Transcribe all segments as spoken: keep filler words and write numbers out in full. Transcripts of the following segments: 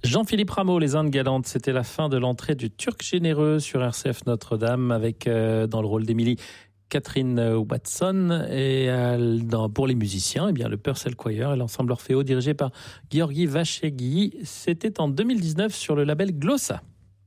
Jean-Philippe Rameau, Les Indes galantes, c'était la fin de l'entrée du Turc généreux sur R C F Notre-Dame avec euh, dans le rôle d'Émilie Catherine Watson et euh, dans, pour les musiciens, eh bien, le Purcell Choir et l'ensemble Orfeo dirigé par Gheorghi Vachegui. C'était en deux mille dix-neuf sur le label Glossa.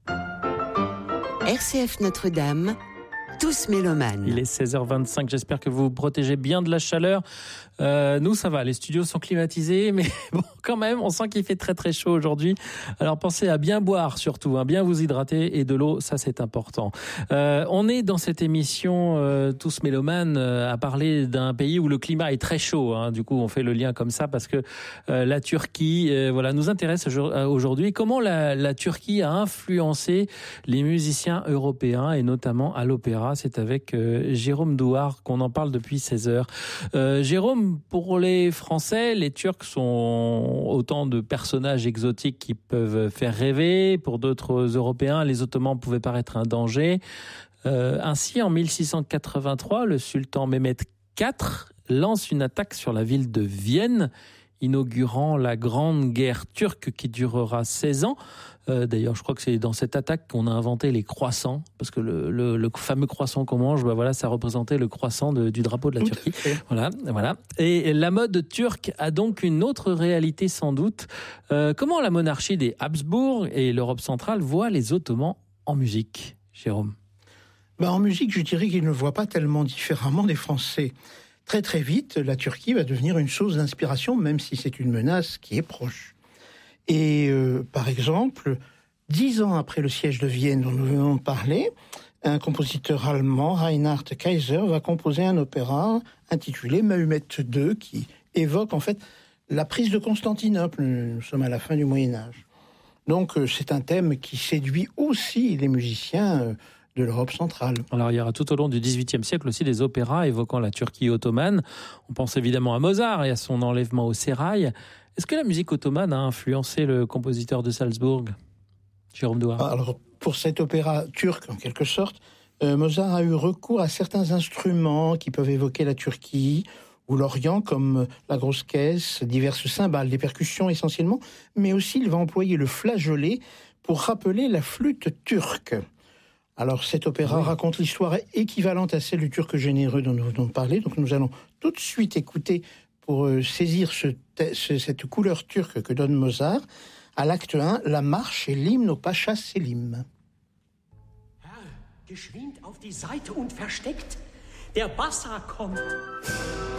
R C F Notre-Dame, tous mélomanes. Il est seize heures vingt-cinq, j'espère que vous vous protégez bien de la chaleur. Euh, nous, ça va, les studios sont climatisés, mais bon, quand même, on sent qu'il fait très très chaud aujourd'hui. Alors pensez à bien boire surtout, hein, bien vous hydrater et de l'eau, ça c'est important. Euh, on est dans cette émission euh, Tous mélomanes euh, à parler d'un pays où le climat est très chaud. Hein. Du coup, on fait le lien comme ça parce que euh, la Turquie, euh, voilà, nous intéresse aujourd'hui. Comment la, la Turquie a influencé les musiciens européens et notamment à l'opéra. C'est avec euh, Jérôme Douard qu'on en parle depuis seize heures. Euh, Jérôme, pour les Français, les Turcs sont autant de personnages exotiques qui peuvent faire rêver. Pour d'autres Européens, les Ottomans pouvaient paraître un danger. Euh, ainsi, en mille six cent quatre-vingt-trois, le sultan Mehmed quatre lance une attaque sur la ville de Vienne, inaugurant la Grande Guerre turque qui durera seize ans. Euh, d'ailleurs, je crois que c'est dans cette attaque qu'on a inventé les croissants, parce que le, le, le fameux croissant qu'on mange, bah voilà, ça représentait le croissant de, du drapeau de la Turquie. Voilà, voilà. Et la mode turque a donc une autre réalité sans doute. Euh, comment la monarchie des Habsbourg et l'Europe centrale voient les Ottomans en musique, Jérôme ? Bah, en musique, je dirais qu'ils ne voient pas tellement différemment des Français. Très très vite, la Turquie va devenir une source d'inspiration, même si c'est une menace qui est proche. Et euh, par exemple, dix ans après le siège de Vienne dont nous venons de parler, un compositeur allemand, Reinhard Kaiser, va composer un opéra intitulé Mahomet deux, qui évoque en fait la prise de Constantinople. Nous sommes à la fin du Moyen-Âge. Donc euh, c'est un thème qui séduit aussi les musiciens euh, de l'Europe centrale. Alors il y aura tout au long du dix-huitième siècle aussi des opéras évoquant la Turquie ottomane. On pense évidemment à Mozart et à son enlèvement au sérail. Est-ce que la musique ottomane a influencé le compositeur de Salzbourg, Jérôme Douard ? Alors pour cet opéra turc en quelque sorte, euh, Mozart a eu recours à certains instruments qui peuvent évoquer la Turquie ou l'Orient, comme la grosse caisse, diverses cymbales, des percussions essentiellement, mais aussi il va employer le flageolet pour rappeler la flûte turque. Alors cet opéra oui. raconte l'histoire équivalente à celle du Turc généreux dont nous venons de parler. Donc nous allons tout de suite écouter, pour euh, saisir ce, ce, cette couleur turque que donne Mozart, à l'acte un, la marche et l'hymne au Pacha Selim. Herr, geschwind auf die Seite und versteckt, der Bassa kommt.